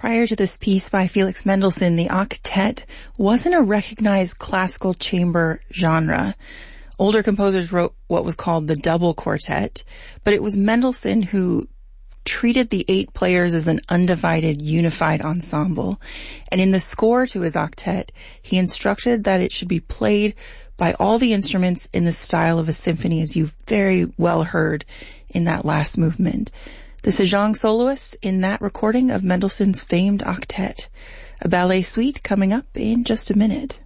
Prior to this piece by Felix Mendelssohn, the octet wasn't a recognized classical chamber genre. Older composers wrote what was called the double quartet, but it was Mendelssohn who treated the 8 players as an undivided, unified ensemble. And in the score to his octet, he instructed that it should be played by all the instruments in the style of a symphony, as you've very well heard in that last movement. The Sejong soloists in that recording of Mendelssohn's famed octet. A ballet suite coming up in just a minute.